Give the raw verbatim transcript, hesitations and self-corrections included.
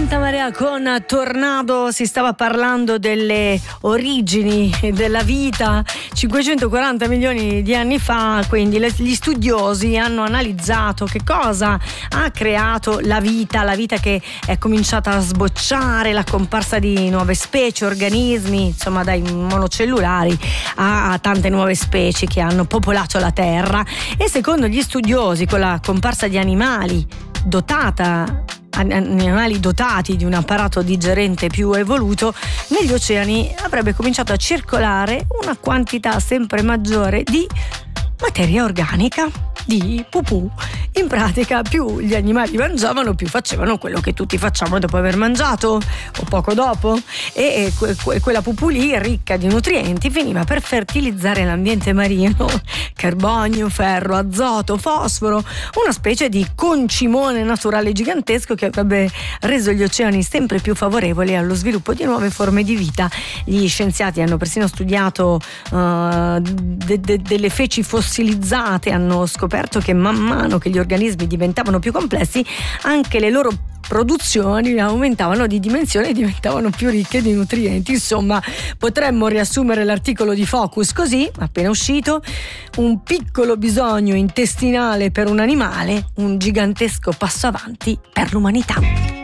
Santa Maria con Tornado. Si stava parlando delle origini della vita cinquecentoquaranta milioni di anni fa, quindi le, gli studiosi hanno analizzato che cosa ha creato la vita, la vita che è cominciata a sbocciare, la comparsa di nuove specie, organismi, insomma dai monocellulari a, a tante nuove specie che hanno popolato la Terra. E secondo gli studiosi, con la comparsa di animali dotata animali dotati di un apparato digerente più evoluto, negli oceani avrebbe cominciato a circolare una quantità sempre maggiore di materia organica, di pupù. In pratica, più gli animali mangiavano, più facevano quello che tutti facciamo dopo aver mangiato o poco dopo, e que- que- quella pupù lì, ricca di nutrienti, finiva per fertilizzare l'ambiente marino: carbonio, ferro, azoto, fosforo, una specie di concimone naturale gigantesco che avrebbe reso gli oceani sempre più favorevoli allo sviluppo di nuove forme di vita. Gli scienziati hanno persino studiato uh, de- de- delle feci fossilizzate, hanno scoperto che man mano che gli organismi diventavano più complessi, anche le loro produzioni aumentavano di dimensione e diventavano più ricche di nutrienti. Insomma, potremmo riassumere l'articolo di Focus così, appena uscito: un piccolo bisogno intestinale per un animale, un gigantesco passo avanti per l'umanità.